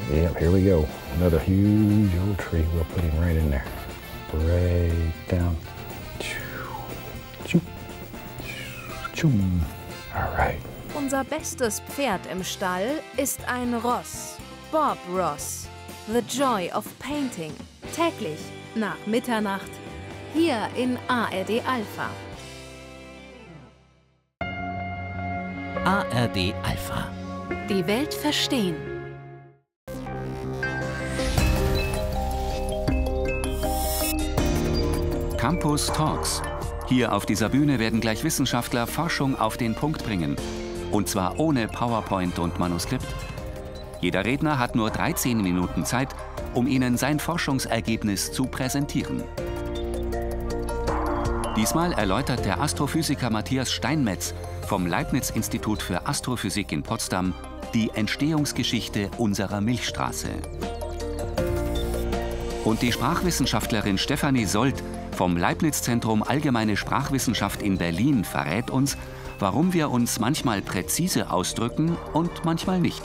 Yep, here we go. Another huge old tree. We'll put him right in there. Right down. All right. Unser bestes Pferd im Stall ist ein Ross. Bob Ross. The Joy of Painting. Täglich nach Mitternacht. Hier in ARD Alpha. ARD Alpha. Die Welt verstehen. Campus Talks. Hier auf dieser Bühne werden gleich Wissenschaftler Forschung auf den Punkt bringen. Und zwar ohne PowerPoint und Manuskript. Jeder Redner hat nur 13 Minuten Zeit, um Ihnen sein Forschungsergebnis zu präsentieren. Diesmal erläutert der Astrophysiker Matthias Steinmetz vom Leibniz-Institut für Astrophysik in Potsdam die Entstehungsgeschichte unserer Milchstraße. Und die Sprachwissenschaftlerin Stefanie Sold vom Leibniz-Zentrum Allgemeine Sprachwissenschaft in Berlin verrät uns, warum wir uns manchmal präzise ausdrücken und manchmal nicht.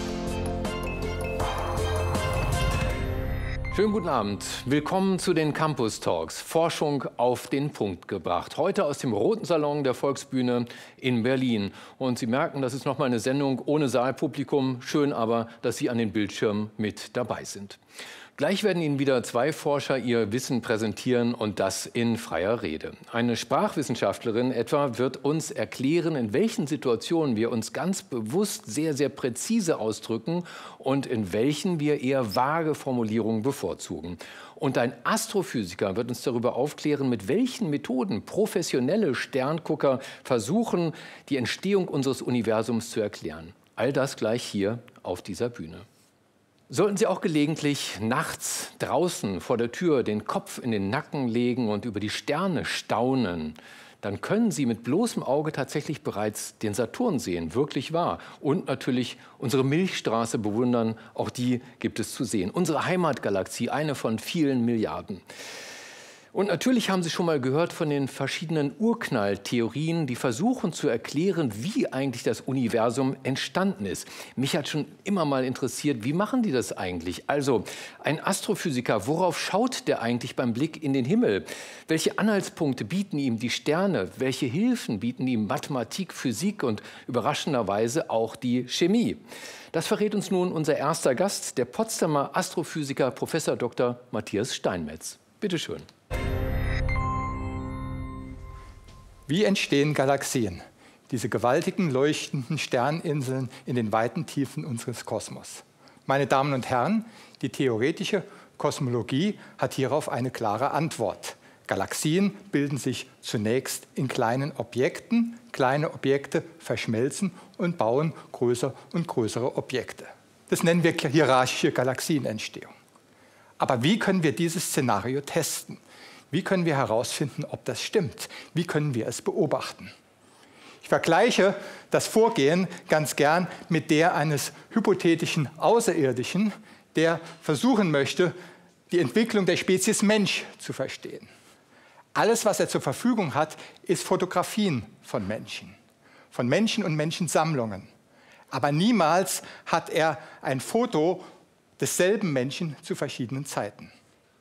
Schönen guten Abend. Willkommen zu den Campus Talks. Forschung auf den Punkt gebracht. Heute aus dem Roten Salon der Volksbühne in Berlin. Und Sie merken, das ist nochmal eine Sendung ohne Saalpublikum. Schön aber, dass Sie an den Bildschirmen mit dabei sind. Gleich werden Ihnen wieder zwei Forscher ihr Wissen präsentieren und das in freier Rede. Eine Sprachwissenschaftlerin etwa wird uns erklären, in welchen Situationen wir uns ganz bewusst sehr, sehr präzise ausdrücken und in welchen wir eher vage Formulierungen bevorzugen. Und ein Astrophysiker wird uns darüber aufklären, mit welchen Methoden professionelle Sterngucker versuchen, die Entstehung unseres Universums zu erklären. All das gleich hier auf dieser Bühne. Sollten Sie auch gelegentlich nachts draußen vor der Tür den Kopf in den Nacken legen und über die Sterne staunen, dann können Sie mit bloßem Auge tatsächlich bereits den Saturn sehen, wirklich wahr. Und natürlich unsere Milchstraße bewundern, auch die gibt es zu sehen. Unsere Heimatgalaxie, eine von vielen Milliarden. Und natürlich haben Sie schon mal gehört von den verschiedenen Urknalltheorien, die versuchen zu erklären, wie eigentlich das Universum entstanden ist. Mich hat schon immer mal interessiert, wie machen die das eigentlich? Also ein Astrophysiker, worauf schaut der eigentlich beim Blick in den Himmel? Welche Anhaltspunkte bieten ihm die Sterne? Welche Hilfen bieten ihm Mathematik, Physik und überraschenderweise auch die Chemie? Das verrät uns nun unser erster Gast, der Potsdamer Astrophysiker Prof. Dr. Matthias Steinmetz. Bitte schön. Wie entstehen Galaxien? Diese gewaltigen, leuchtenden Sterninseln in den weiten Tiefen unseres Kosmos. Meine Damen und Herren, die theoretische Kosmologie hat hierauf eine klare Antwort. Galaxien bilden sich zunächst in kleinen Objekten. Kleine Objekte verschmelzen und bauen größer und größere Objekte. Das nennen wir hierarchische Galaxienentstehung. Aber wie können wir dieses Szenario testen? Wie können wir herausfinden, ob das stimmt? Wie können wir es beobachten? Ich vergleiche das Vorgehen ganz gern mit der eines hypothetischen Außerirdischen, der versuchen möchte, die Entwicklung der Spezies Mensch zu verstehen. Alles, was er zur Verfügung hat, ist Fotografien von Menschen und Menschensammlungen. Aber niemals hat er ein Foto desselben Menschen zu verschiedenen Zeiten.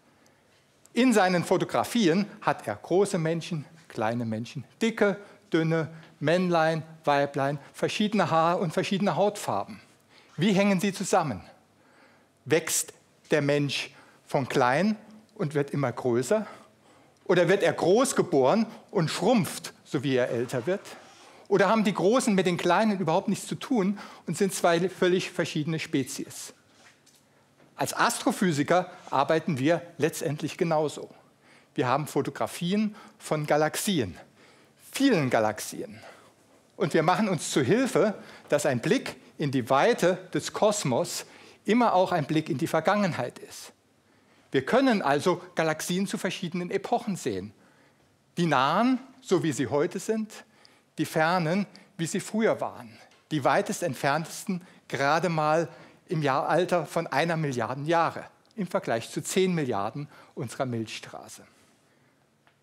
In seinen Fotografien hat er große Menschen, kleine Menschen, dicke, dünne, Männlein, Weiblein, verschiedene Haar- und verschiedene Hautfarben. Wie hängen sie zusammen? Wächst der Mensch von klein und wird immer größer? Oder wird er groß geboren und schrumpft, so wie er älter wird? Oder haben die Großen mit den Kleinen überhaupt nichts zu tun und sind zwei völlig verschiedene Spezies? Als Astrophysiker arbeiten wir letztendlich genauso. Wir haben Fotografien von Galaxien, vielen Galaxien. Und wir machen uns zu Hilfe, dass ein Blick in die Weite des Kosmos immer auch ein Blick in die Vergangenheit ist. Wir können also Galaxien zu verschiedenen Epochen sehen. Die nahen, so wie sie heute sind, die fernen, wie sie früher waren. Die weitest entferntesten gerade mal im Alter von 1 Milliarde Jahre im Vergleich zu 10 Milliarden unserer Milchstraße.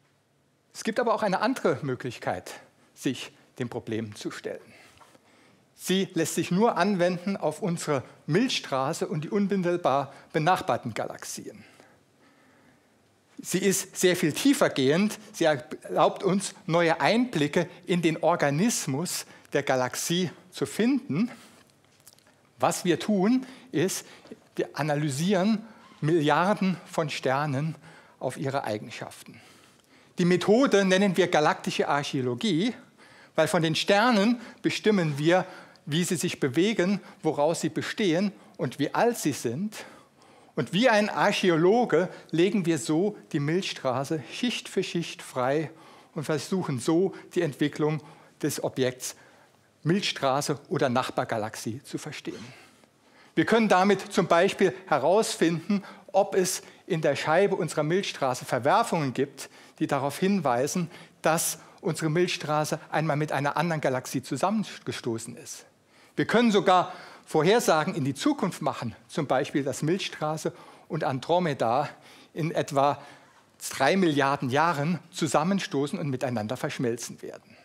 Es gibt aber auch eine andere Möglichkeit, sich dem Problem zu stellen. Sie lässt sich nur anwenden auf unsere Milchstraße und die unmittelbar benachbarten Galaxien. Sie ist sehr viel tiefergehend. Sie erlaubt uns, neue Einblicke in den Organismus der Galaxie zu finden. Was wir tun, ist, wir analysieren Milliarden von Sternen auf ihre Eigenschaften. Die Methode nennen wir galaktische Archäologie, weil von den Sternen bestimmen wir, wie sie sich bewegen, woraus sie bestehen und wie alt sie sind. Und wie ein Archäologe legen wir so die Milchstraße Schicht für Schicht frei und versuchen so die Entwicklung des Objekts Milchstraße oder Nachbargalaxie zu verstehen. Wir können damit zum Beispiel herausfinden, ob es in der Scheibe unserer Milchstraße Verwerfungen gibt, die darauf hinweisen, dass unsere Milchstraße einmal mit einer anderen Galaxie zusammengestoßen ist. Wir können sogar Vorhersagen in die Zukunft machen, zum Beispiel, dass Milchstraße und Andromeda in etwa 3 Milliarden Jahren zusammenstoßen und miteinander verschmelzen werden.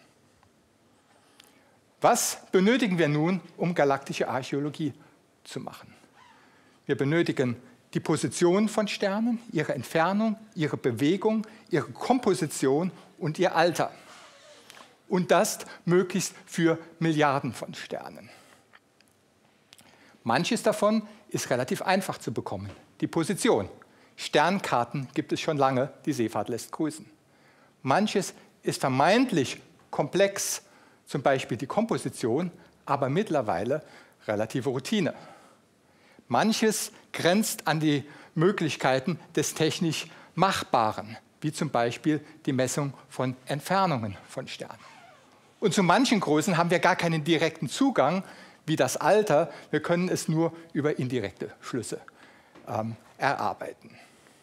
Was benötigen wir nun, um galaktische Archäologie zu machen? Wir benötigen die Position von Sternen, ihre Entfernung, ihre Bewegung, ihre Komposition und ihr Alter. Und das möglichst für Milliarden von Sternen. Manches davon ist relativ einfach zu bekommen. Die Position. Sternkarten gibt es schon lange, die Seefahrt lässt grüßen. Manches ist vermeintlich komplex, zum Beispiel die Komposition, aber mittlerweile relative Routine. Manches grenzt an die Möglichkeiten des technisch Machbaren, wie zum Beispiel die Messung von Entfernungen von Sternen. Und zu manchen Größen haben wir gar keinen direkten Zugang, wie das Alter. Wir können es nur über indirekte Schlüsse erarbeiten.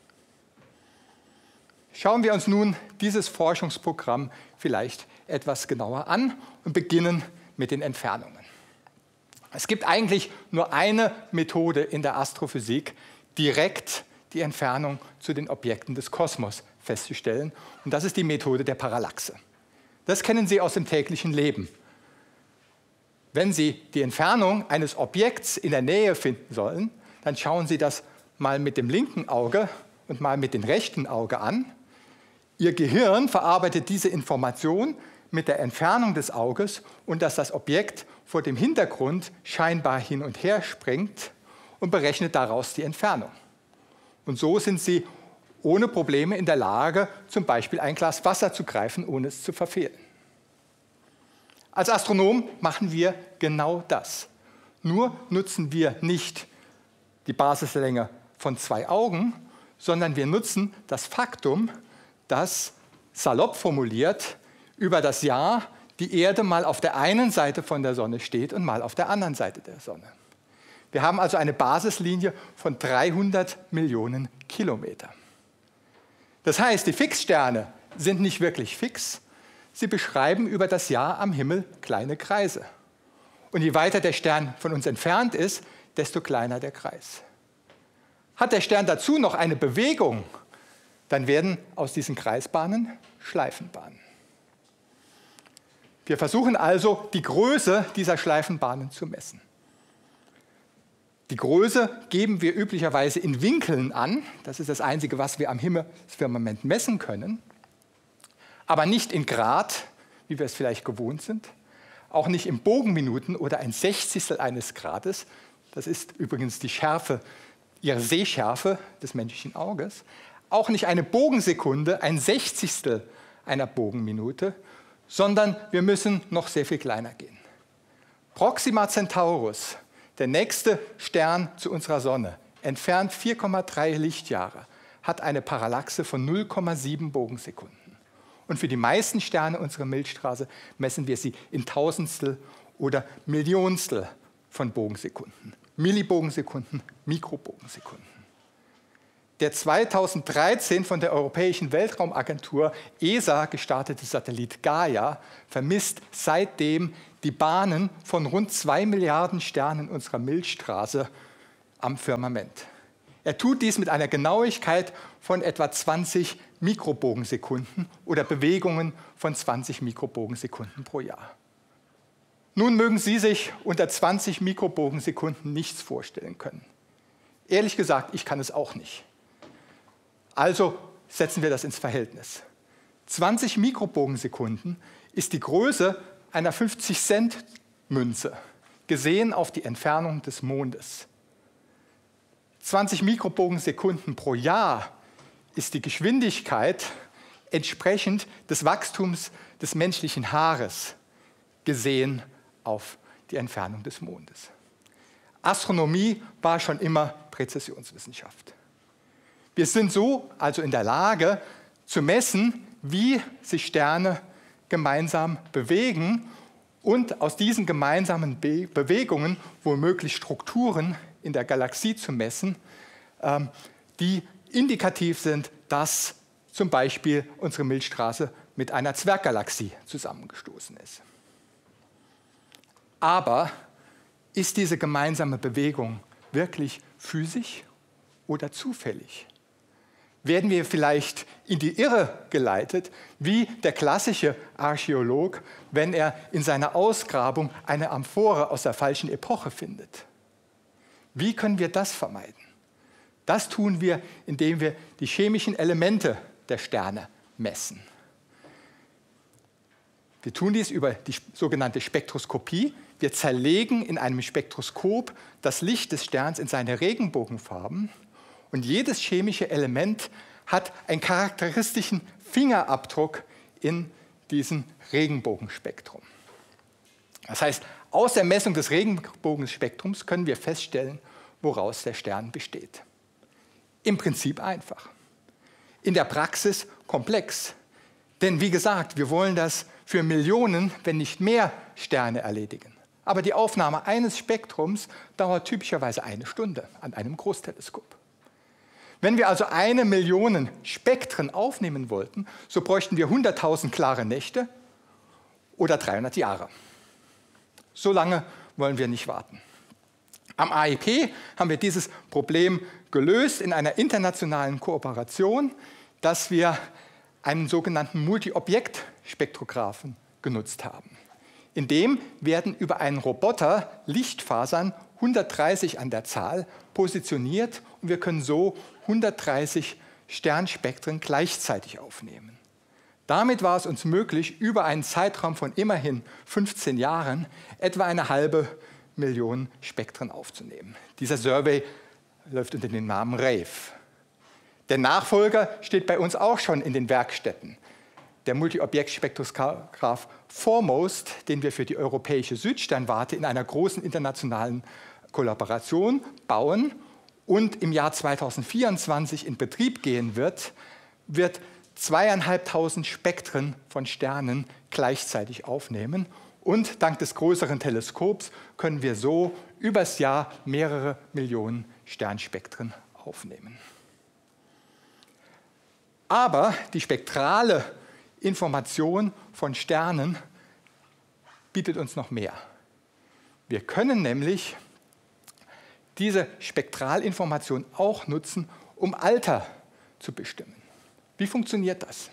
Schauen wir uns nun dieses Forschungsprogramm vielleicht etwas genauer an und beginnen mit den Entfernungen. Es gibt eigentlich nur eine Methode in der Astrophysik, direkt die Entfernung zu den Objekten des Kosmos festzustellen. Und das ist die Methode der Parallaxe. Das kennen Sie aus dem täglichen Leben. Wenn Sie die Entfernung eines Objekts in der Nähe finden sollen, dann schauen Sie das mal mit dem linken Auge und mal mit dem rechten Auge an. Ihr Gehirn verarbeitet diese Information mit der Entfernung des Auges und dass das Objekt vor dem Hintergrund scheinbar hin und her springt und berechnet daraus die Entfernung. Und so sind Sie ohne Probleme in der Lage, zum Beispiel ein Glas Wasser zu greifen, ohne es zu verfehlen. Als Astronom machen wir genau das. Nur nutzen wir nicht die Basislänge von 2 Augen, sondern wir nutzen das Faktum, dass, salopp formuliert, über das Jahr die Erde mal auf der einen Seite von der Sonne steht und mal auf der anderen Seite der Sonne. Wir haben also eine Basislinie von 300 Millionen Kilometer. Das heißt, die Fixsterne sind nicht wirklich fix. Sie beschreiben über das Jahr am Himmel kleine Kreise. Und je weiter der Stern von uns entfernt ist, desto kleiner der Kreis. Hat der Stern dazu noch eine Bewegung, dann werden aus diesen Kreisbahnen Schleifenbahnen. Wir versuchen also, die Größe dieser Schleifenbahnen zu messen. Die Größe geben wir üblicherweise in Winkeln an. Das ist das Einzige, was wir am Himmelsfirmament messen können. Aber nicht in Grad, wie wir es vielleicht gewohnt sind. Auch nicht in Bogenminuten oder ein Sechzigstel eines Grades. Das ist übrigens die Schärfe, ihre Sehschärfe des menschlichen Auges. Auch nicht eine Bogensekunde, ein Sechzigstel einer Bogenminute, sondern wir müssen noch sehr viel kleiner gehen. Proxima Centaurus, der nächste Stern zu unserer Sonne, entfernt 4,3 Lichtjahre, hat eine Parallaxe von 0,7 Bogensekunden. Und für die meisten Sterne unserer Milchstraße messen wir sie in Tausendstel oder Millionstel von Bogensekunden. Millibogensekunden, Mikrobogensekunden. Der 2013 von der Europäischen Weltraumagentur ESA gestartete Satellit Gaia vermisst seitdem die Bahnen von rund 2 Milliarden Sternen unserer Milchstraße am Firmament. Er tut dies mit einer Genauigkeit von etwa 20 Mikrobogensekunden oder Bewegungen von 20 Mikrobogensekunden pro Jahr. Nun mögen Sie sich unter 20 Mikrobogensekunden nichts vorstellen können. Ehrlich gesagt, ich kann es auch nicht. Also setzen wir das ins Verhältnis. 20 Mikrobogensekunden ist die Größe einer 50-Cent-Münze, gesehen auf die Entfernung des Mondes. 20 Mikrobogensekunden pro Jahr ist die Geschwindigkeit entsprechend des Wachstums des menschlichen Haares, gesehen auf die Entfernung des Mondes. Astronomie war schon immer Präzisionswissenschaft. Wir sind so also in der Lage zu messen, wie sich Sterne gemeinsam bewegen und aus diesen gemeinsamen Bewegungen womöglich Strukturen in der Galaxie zu messen, die indikativ sind, dass zum Beispiel unsere Milchstraße mit einer Zwerggalaxie zusammengestoßen ist. Aber ist diese gemeinsame Bewegung wirklich physisch oder zufällig? Werden wir vielleicht in die Irre geleitet, wie der klassische Archäolog, wenn er in seiner Ausgrabung eine Amphore aus der falschen Epoche findet? Wie können wir das vermeiden? Das tun wir, indem wir die chemischen Elemente der Sterne messen. Wir tun dies über die sogenannte Spektroskopie. Wir zerlegen in einem Spektroskop das Licht des Sterns in seine Regenbogenfarben. Und jedes chemische Element hat einen charakteristischen Fingerabdruck in diesem Regenbogenspektrum. Das heißt, aus der Messung des Regenbogenspektrums können wir feststellen, woraus der Stern besteht. Im Prinzip einfach. In der Praxis komplex. Denn wie gesagt, wir wollen das für Millionen, wenn nicht mehr Sterne erledigen. Aber die Aufnahme eines Spektrums dauert typischerweise 1 Stunde an einem Großteleskop. Wenn wir also 1 Million Spektren aufnehmen wollten, so bräuchten wir 100.000 klare Nächte oder 300 Jahre. So lange wollen wir nicht warten. Am AEP haben wir dieses Problem gelöst in einer internationalen Kooperation, dass wir einen sogenannten Multi-Objekt-Spektrographen genutzt haben. In dem werden über einen Roboter Lichtfasern 130 an der Zahl positioniert und wir können so 130 Sternspektren gleichzeitig aufnehmen. Damit war es uns möglich, über einen Zeitraum von immerhin 15 Jahren etwa 500.000 Spektren aufzunehmen. Dieser Survey läuft unter dem Namen RAVE. Der Nachfolger steht bei uns auch schon in den Werkstätten. Der Multi-Objekt-Spektrograph Foremost, den wir für die europäische Südsternwarte in einer großen internationalen Kollaboration bauen und im Jahr 2024 in Betrieb gehen wird, wird 2.500 Spektren von Sternen gleichzeitig aufnehmen. Und dank des größeren Teleskops können wir so übers Jahr mehrere Millionen Sternspektren aufnehmen. Aber die spektrale Information von Sternen bietet uns noch mehr. Wir können nämlich diese Spektralinformation auch nutzen, um Alter zu bestimmen. Wie funktioniert das?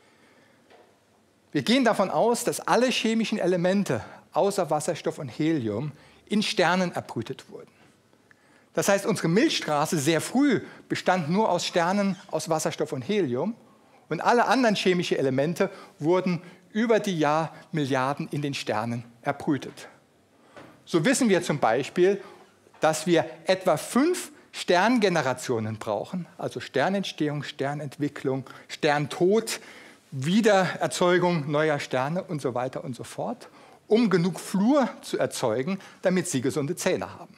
Wir gehen davon aus, dass alle chemischen Elemente außer Wasserstoff und Helium in Sternen erbrütet wurden. Das heißt, unsere Milchstraße sehr früh bestand nur aus Sternen aus Wasserstoff und Helium und alle anderen chemischen Elemente wurden über die Jahrmilliarden in den Sternen erbrütet. So wissen wir zum Beispiel, dass wir etwa 5 Sterngenerationen brauchen, also Sternentstehung, Sternentwicklung, Sterntod, Wiedererzeugung neuer Sterne und so weiter und so fort, um genug Fluor zu erzeugen, damit sie gesunde Zähne haben.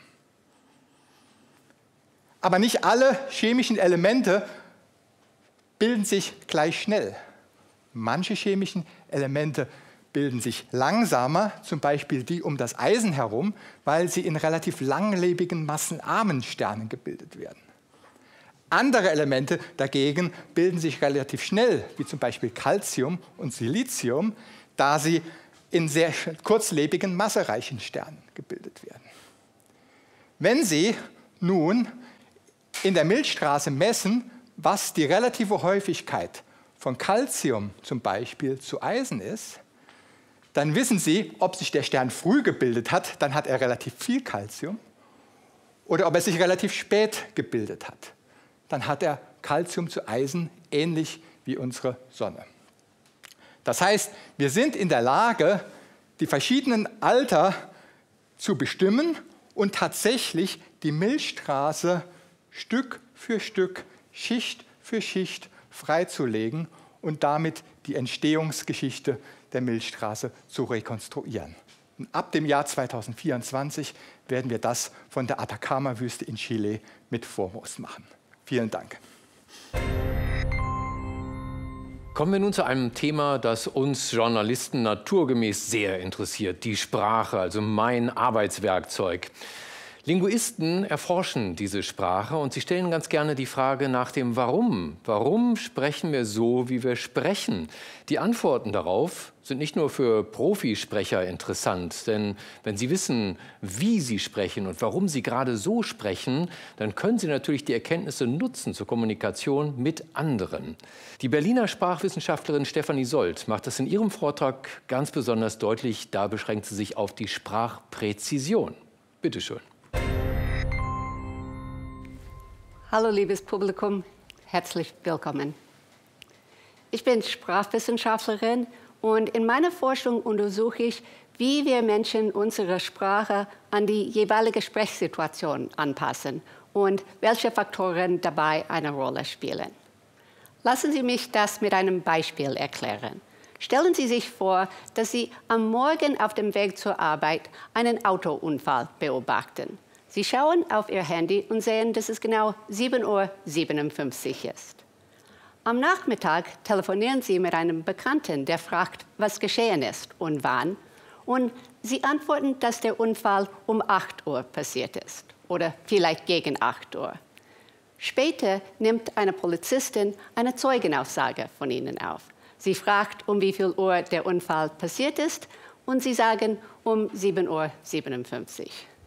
Aber nicht alle chemischen Elemente bilden sich gleich schnell. Manche chemischen Elemente bilden sich langsamer, zum Beispiel die um das Eisen herum, weil sie in relativ langlebigen, massenarmen Sternen gebildet werden. Andere Elemente dagegen bilden sich relativ schnell, wie zum Beispiel Calcium und Silizium, da sie in sehr kurzlebigen, massereichen Sternen gebildet werden. Wenn Sie nun in der Milchstraße messen, was die relative Häufigkeit von Calcium zum Beispiel zu Eisen ist, dann wissen Sie, ob sich der Stern früh gebildet hat, dann hat er relativ viel Calcium, oder ob er sich relativ spät gebildet hat, dann hat er Calcium zu Eisen, ähnlich wie unsere Sonne. Das heißt, wir sind in der Lage, die verschiedenen Alter zu bestimmen und tatsächlich die Milchstraße Stück für Stück, Schicht für Schicht freizulegen und damit die Entstehungsgeschichte der Milchstraße zu rekonstruieren. Und ab dem Jahr 2024 werden wir das von der Atacama-Wüste in Chile mit Fomus machen. Vielen Dank. Kommen wir nun zu einem Thema, das uns Journalisten naturgemäß sehr interessiert, die Sprache, also mein Arbeitswerkzeug. Linguisten erforschen diese Sprache und sie stellen ganz gerne die Frage nach dem Warum. Warum sprechen wir so, wie wir sprechen? Die Antworten darauf sind nicht nur für Profisprecher interessant, denn wenn sie wissen, wie sie sprechen und warum sie gerade so sprechen, dann können sie natürlich die Erkenntnisse nutzen zur Kommunikation mit anderen. Die Berliner Sprachwissenschaftlerin Stefanie Sold macht das in ihrem Vortrag ganz besonders deutlich. Da beschränkt sie sich auf die Sprachpräzision. Bitte schön. Hallo liebes Publikum, herzlich willkommen. Ich bin Sprachwissenschaftlerin und in meiner Forschung untersuche ich, wie wir Menschen unsere Sprache an die jeweilige Sprechsituation anpassen und welche Faktoren dabei eine Rolle spielen. Lassen Sie mich das mit einem Beispiel erklären. Stellen Sie sich vor, dass Sie am Morgen auf dem Weg zur Arbeit einen Autounfall beobachten. Sie schauen auf Ihr Handy und sehen, dass es genau 7:57 Uhr ist. Am Nachmittag telefonieren Sie mit einem Bekannten, der fragt, was geschehen ist und wann. Und Sie antworten, dass der Unfall um 8 Uhr passiert ist oder vielleicht gegen 8 Uhr. Später nimmt eine Polizistin eine Zeugenaussage von Ihnen auf. Sie fragt, um wie viel Uhr der Unfall passiert ist und Sie sagen um 7:57 Uhr.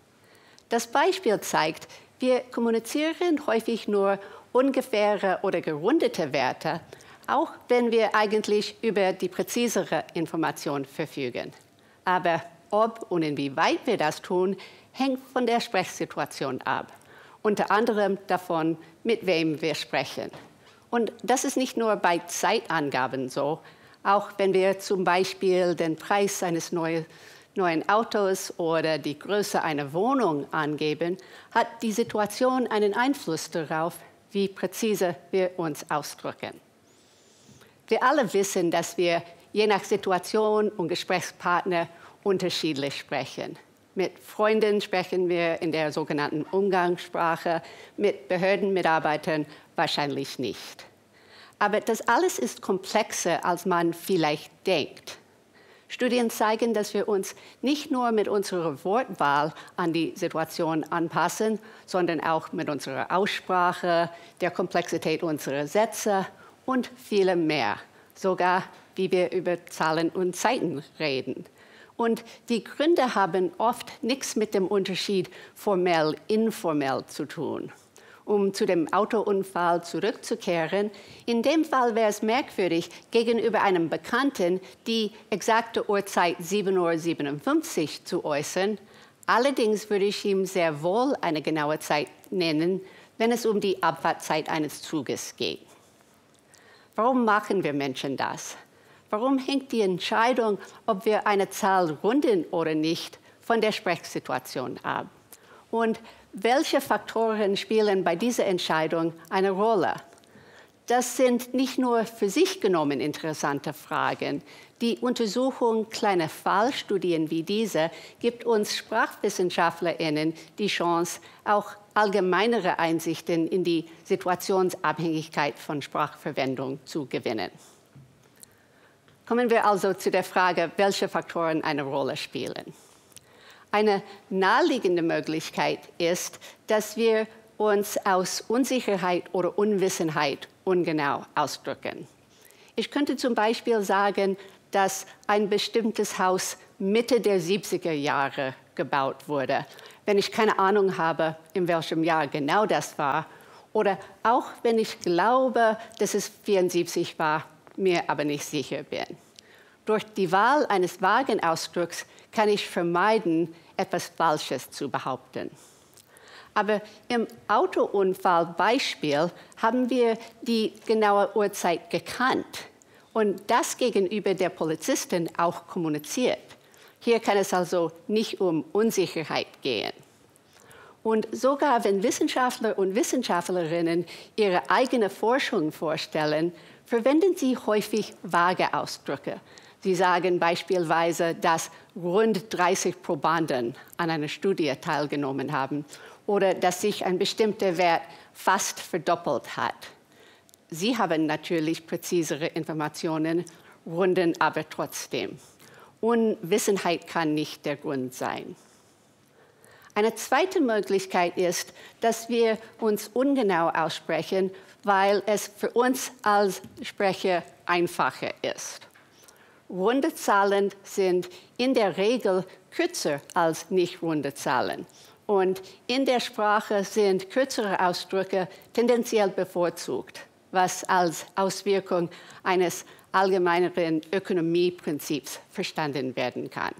Das Beispiel zeigt, wir kommunizieren häufig nur ungefähre oder gerundete Werte, auch wenn wir eigentlich über die präzisere Information verfügen. Aber ob und inwieweit wir das tun, hängt von der Sprechsituation ab. Unter anderem davon, mit wem wir sprechen. Und das ist nicht nur bei Zeitangaben so. Auch wenn wir zum Beispiel den Preis eines neuen Autos oder die Größe einer Wohnung angeben, hat die Situation einen Einfluss darauf, wie präzise wir uns ausdrücken. Wir alle wissen, dass wir je nach Situation und Gesprächspartner unterschiedlich sprechen. Mit Freunden sprechen wir in der sogenannten Umgangssprache, mit Behördenmitarbeitern wahrscheinlich nicht. Aber das alles ist komplexer, als man vielleicht denkt. Studien zeigen, dass wir uns nicht nur mit unserer Wortwahl an die Situation anpassen, sondern auch mit unserer Aussprache, der Komplexität unserer Sätze und vielem mehr. Sogar, wie wir über Zahlen und Zeiten reden. Und die Gründe haben oft nichts mit dem Unterschied formell-informell zu tun. Um zu dem Autounfall zurückzukehren, in dem Fall wäre es merkwürdig, gegenüber einem Bekannten die exakte Uhrzeit 7:57 Uhr zu äußern. Allerdings würde ich ihm sehr wohl eine genaue Zeit nennen, wenn es um die Abfahrtzeit eines Zuges geht. Warum machen wir Menschen das? Warum hängt die Entscheidung, ob wir eine Zahl runden oder nicht, von der Sprechsituation ab? Und welche Faktoren spielen bei dieser Entscheidung eine Rolle? Das sind nicht nur für sich genommen interessante Fragen. Die Untersuchung kleiner Fallstudien wie diese gibt uns SprachwissenschaftlerInnen die Chance, auch allgemeinere Einsichten in die Situationsabhängigkeit von Sprachverwendung zu gewinnen. Kommen wir also zu der Frage, welche Faktoren eine Rolle spielen. Eine naheliegende Möglichkeit ist, dass wir uns aus Unsicherheit oder Unwissenheit ungenau ausdrücken. Ich könnte zum Beispiel sagen, dass ein bestimmtes Haus Mitte der 70er Jahre gebaut wurde, wenn ich keine Ahnung habe, in welchem Jahr genau das war, oder auch wenn ich glaube, dass es 74 war, mir aber nicht sicher bin. Durch die Wahl eines vagen Ausdrucks kann ich vermeiden, etwas Falsches zu behaupten. Aber im Autounfallbeispiel haben wir die genaue Uhrzeit gekannt und das gegenüber der Polizistin auch kommuniziert. Hier kann es also nicht um Unsicherheit gehen. Und sogar wenn Wissenschaftler und Wissenschaftlerinnen ihre eigene Forschung vorstellen, verwenden sie häufig vage Ausdrücke. Sie sagen beispielsweise, dass rund 30 Probanden an einer Studie teilgenommen haben oder dass sich ein bestimmter Wert fast verdoppelt hat. Sie haben natürlich präzisere Informationen, runden aber trotzdem. Unwissenheit kann nicht der Grund sein. Eine zweite Möglichkeit ist, dass wir uns ungenau aussprechen, weil es für uns als Sprecher einfacher ist. Runde Zahlen sind in der Regel kürzer als nicht runde Zahlen. Und in der Sprache sind kürzere Ausdrücke tendenziell bevorzugt, was als Auswirkung eines allgemeineren Ökonomieprinzips verstanden werden kann.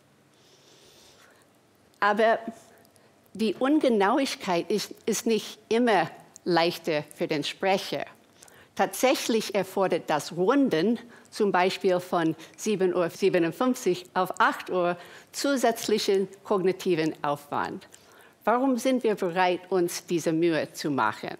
Aber die Ungenauigkeit ist nicht immer leichter für den Sprecher. Tatsächlich erfordert das Runden, zum Beispiel von 7:57 Uhr auf 8 Uhr, zusätzlichen kognitiven Aufwand. Warum sind wir bereit, uns diese Mühe zu machen?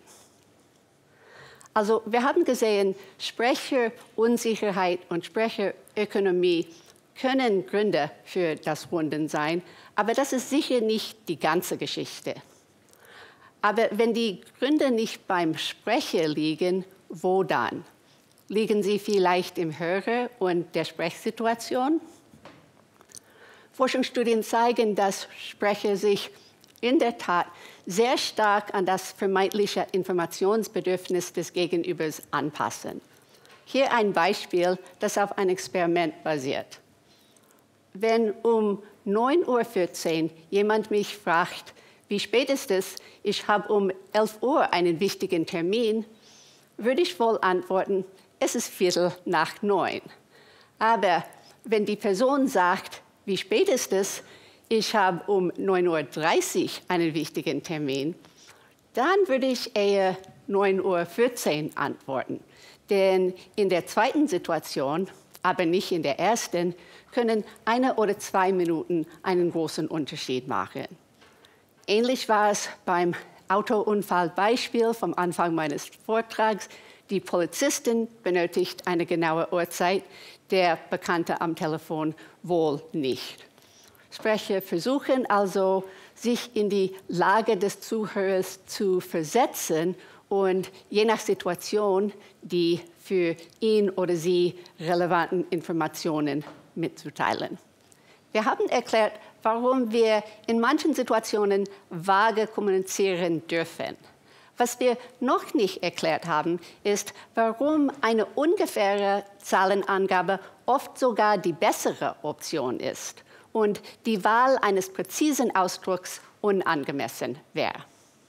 Also, wir haben gesehen, Sprecherunsicherheit und Sprecherökonomie können Gründe für das Runden sein, aber das ist sicher nicht die ganze Geschichte. Aber wenn die Gründe nicht beim Sprecher liegen, wo dann? Liegen sie vielleicht im Hörer und der Sprechsituation? Forschungsstudien zeigen, dass Sprecher sich in der Tat sehr stark an das vermeintliche Informationsbedürfnis des Gegenübers anpassen. Hier ein Beispiel, das auf ein Experiment basiert. Wenn um 9:14 Uhr jemand mich fragt, wie spät ist es, ich habe um 11 Uhr einen wichtigen Termin, würde ich wohl antworten, es ist 8:15. Aber wenn die Person sagt, wie spät ist es, ich habe um 9:30 Uhr einen wichtigen Termin, dann würde ich eher 9:14 Uhr antworten. Denn in der zweiten Situation, aber nicht in der ersten, können 1 oder 2 Minuten einen großen Unterschied machen. Ähnlich war es beim Autounfallbeispiel vom Anfang meines Vortrags. Die Polizistin benötigt eine genaue Uhrzeit, der Bekannte am Telefon wohl nicht. Sprecher versuchen also, sich in die Lage des Zuhörers zu versetzen und je nach Situation die für ihn oder sie relevanten Informationen mitzuteilen. Wir haben erklärt, warum wir in manchen Situationen vage kommunizieren dürfen. Was wir noch nicht erklärt haben, ist, warum eine ungefähre Zahlenangabe oft sogar die bessere Option ist und die Wahl eines präzisen Ausdrucks unangemessen wäre.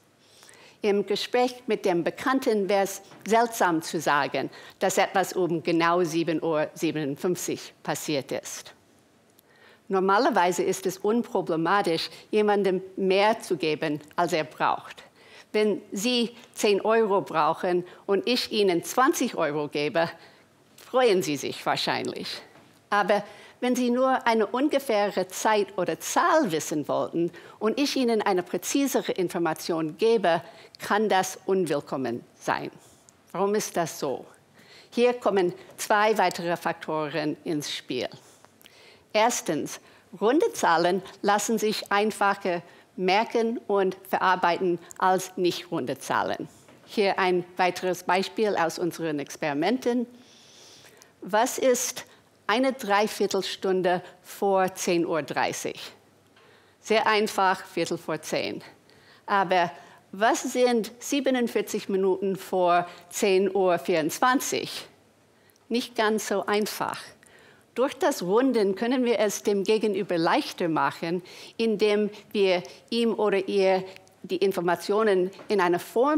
Im Gespräch mit dem Bekannten wäre es seltsam zu sagen, dass etwas um genau 7:57 Uhr passiert ist. Normalerweise ist es unproblematisch, jemandem mehr zu geben, als er braucht. Wenn Sie 10 € brauchen und ich Ihnen 20 € gebe, freuen Sie sich wahrscheinlich. Aber wenn Sie nur eine ungefähre Zeit oder Zahl wissen wollten und ich Ihnen eine präzisere Information gebe, kann das unwillkommen sein. Warum ist das so? Hier kommen 2 weitere Faktoren ins Spiel. Erstens, runde Zahlen lassen sich einfacher merken und verarbeiten als nicht runde Zahlen. Hier ein weiteres Beispiel aus unseren Experimenten. Was ist eine Dreiviertelstunde vor 10:30 Uhr? Sehr einfach, 9:45. Aber was sind 47 Minuten vor 10:24 Uhr? Nicht ganz so einfach. Durch das Runden können wir es dem Gegenüber leichter machen, indem wir ihm oder ihr die Informationen in einer Form